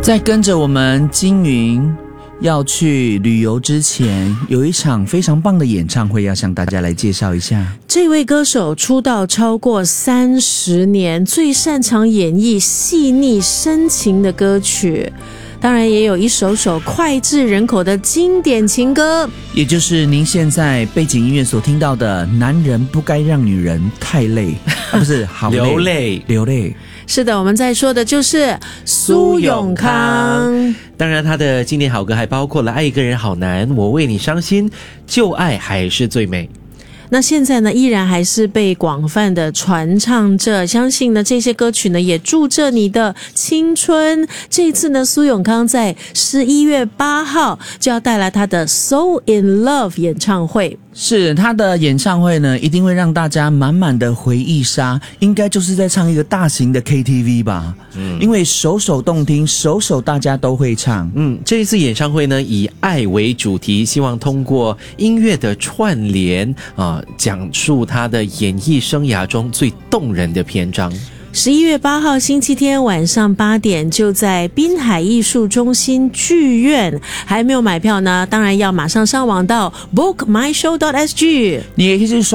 在跟着我们金云要去旅游之前，有一场非常棒的演唱会要向大家来介绍一下。 这位歌手出道超过30年，最擅长演绎细腻深情的歌曲，当然也有一首首脍炙人口的经典情歌， 也就是您现在背景音乐所听到的男人不该让女人太累不是好累流泪。 是的，我们在说的就是苏永康。 当然他的经典好歌还包括了爱一个人好难，我为你伤心，旧爱还是最美。 那现在呢，依然还是被广泛的传唱着，相信呢这些歌曲呢也住着你的青春。这次呢，苏永康在11月8号就要带来他的 So in Love 演唱会。 是他的演唱会呢，一定会让大家满满的回忆杀，应该就是在唱一个大型的 KTV 吧。因为首首动听，首首大家都会唱。 这一次演唱会呢，以爱为主题，希望通过音乐的串联讲述他的演艺生涯中最动人的篇章。 11月8号星期天晚上8点，就在滨海艺术中心剧院。还没有买票呢，当然要马上上网到 bookmyshow.sg。 你也可以去